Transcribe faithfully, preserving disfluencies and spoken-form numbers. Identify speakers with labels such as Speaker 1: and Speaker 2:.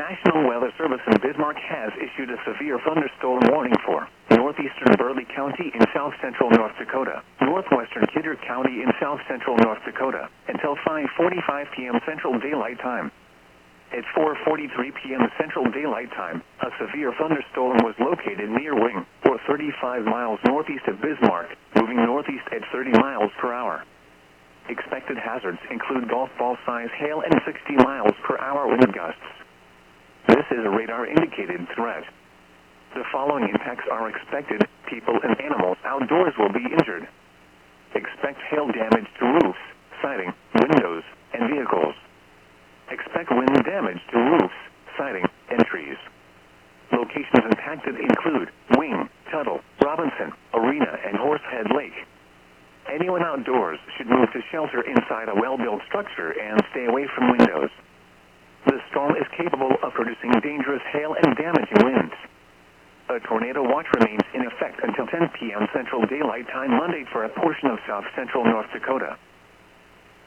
Speaker 1: National Weather Service in Bismarck has issued a severe thunderstorm warning for northeastern Burleigh County in south-central North Dakota, northwestern Kidder County in south-central North Dakota, until five forty-five p m Central Daylight Time. At four forty-three p m Central Daylight Time, a severe thunderstorm was located near Wing, or thirty-five miles northeast of Bismarck, moving northeast at thirty miles per hour. Expected hazards include golf ball-size hail and sixty miles per hour wind gusts. This is a radar-indicated threat. The following impacts are expected. People and animals outdoors will be injured. Expect hail damage to roofs, siding, windows, and vehicles. Expect wind damage to roofs, siding, and trees. Locations impacted include Wing, Tuttle, Robinson, Arena, and Horsehead Lake. Anyone outdoors should move to shelter inside a well-built structure and stay away from windows. The storm is capable of producing dangerous hail and damaging winds. A tornado watch remains in effect until ten p m Central Daylight Time Monday for a portion of south-central North Dakota.